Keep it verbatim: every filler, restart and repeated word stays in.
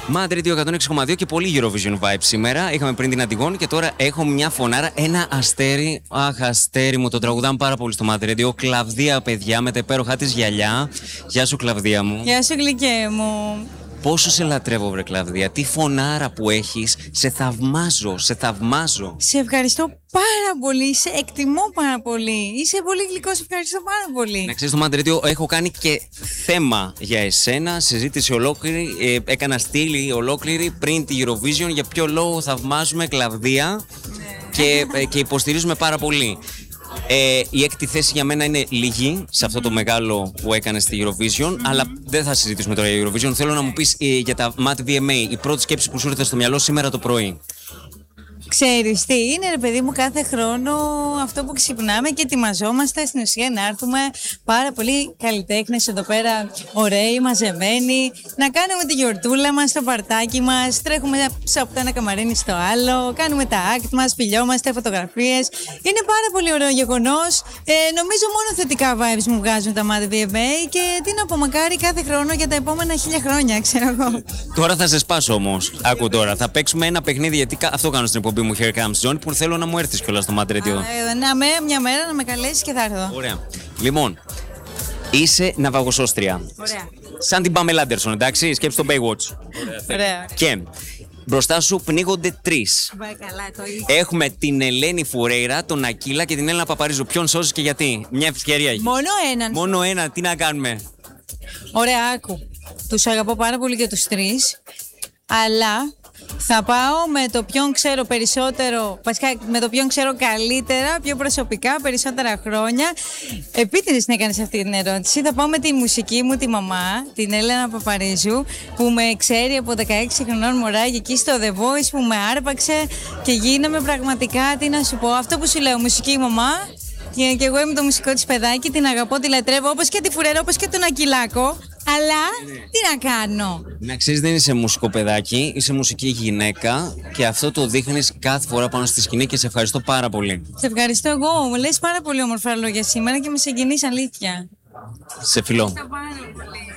Μάντρι εκατόν έξι κόμμα δύο και πολύ Eurovision Vibe σήμερα. Είχαμε πριν την Αντιγόνη και τώρα έχω μια φωνάρα, ένα αστέρι. Αχ, αστέρι μου, το τραγουδάμε πάρα πολύ στο Μάντρι. Ο Κλαβδία, παιδιά, με τα υπέροχά τη γυαλιά. Γεια σου, Κλαβδία μου. Γεια σου, γλυκέ μου. Πόσο σε λατρεύω, βρε Κλαβδία. Τι φωνάρα που έχεις. Σε θαυμάζω, σε θαυμάζω. Σε ευχαριστώ πάρα πολύ. Σε εκτιμώ πάρα πολύ. Είσαι πολύ γλυκός, σε ευχαριστώ πάρα πολύ. Να ξέρεις, το Μαντρέτιο έχω κάνει και θέμα για εσένα. Συζήτηση ολόκληρη. Ε, έκανα στήλη ολόκληρη πριν τη Eurovision. Για ποιο λόγο θαυμάζουμε Κλαβδία και, ε, και υποστηρίζουμε πάρα πολύ. Ε, η έκτη θέση για μένα είναι λίγη σε αυτό το μεγάλο που έκανε στη Eurovision, mm-hmm. αλλά δεν θα συζητήσουμε τώρα για Eurovision. Θέλω να μου πεις ε, για τα Mat βι εμ έι, η πρώτη σκέψη που σου ήρθε στο μυαλό σήμερα το πρωί. Ξέρεις τι, είναι ρε παιδί μου κάθε χρόνο αυτό που ξυπνάμε και ετοιμαζόμαστε στην ουσία να έρθουμε πάρα πολλοί καλλιτέχνες εδώ πέρα, ωραίοι, μαζεμένοι, να κάνουμε τη γιορτούλα μας, το παρτάκι μας, τρέχουμε από το ένα καμαρίνι στο άλλο, κάνουμε τα act μας, φιλιόμαστε, φωτογραφίες. Είναι πάρα πολύ ωραίο γεγονός. Ε, νομίζω μόνο θετικά vibes μου βγάζουν τα Mat βι εμ έι και τι να πω, μακάρι κάθε χρόνο για τα επόμενα χίλια χρόνια, ξέρω εγώ. Τώρα θα σε σπάσω όμως. Άκου τώρα, θα παίξουμε ένα παιχνίδι γιατί αυτό κάνω στην εκπομπή μου Here Comes John που θέλω να μου έρθεις κιόλας στο Μαντρέτιο. Να με μια μέρα να με καλέσεις και θα έρθω. Ωραία. Λοιπόν, είσαι ναυαγοσώστρια. Ωραία. Σαν την Πάμελα Άντερσον, εντάξει, σκέψου τον Baywatch. Ωραία. Και μπροστά σου πνίγονται τρεις. Καλά, το ίδιο. Έχουμε την Ελένη Φουρέιρα, τον Ακίλα και την Έλληνα Παπαρίζου. Ποιον σώζεις και γιατί? Μια ευκαιρία έχει. Μόνο έναν. Μόνο ένα, τι να κάνουμε. Ωραία, άκου. Τους αγαπώ πάρα πολύ και τους τρεις. Αλλά θα πάω με το ποιον ξέρω περισσότερο, βασικά με το ποιον ξέρω καλύτερα, πιο προσωπικά, περισσότερα χρόνια. Επίτηδες να έκανες αυτή την ερώτηση. Θα πάω με τη μουσική μου τη μαμά, την Έλενα Παπαρίζου, που με ξέρει από δεκαέξι χρονών μωράκι εκεί στο The Voice, που με άρπαξε και γίναμε πραγματικά, τι να σου πω, αυτό που σου λέω, μουσική μαμά. Και εγώ είμαι το μουσικό της παιδάκι, την αγαπώ, τη λατρεύω, όπως και τη Φουρέρα, όπως και τον Ακυλάκο. Αλλά τι να κάνω. Να ξέρεις, δεν είσαι μουσικό παιδάκι, είσαι μουσική γυναίκα και αυτό το δείχνεις κάθε φορά πάνω στη σκηνή και σε ευχαριστώ πάρα πολύ. Σε ευχαριστώ εγώ. Μου λες πάρα πολύ όμορφα λόγια σήμερα και με συγκινείς, αλήθεια. Σε φιλώ. Πάρα πολύ.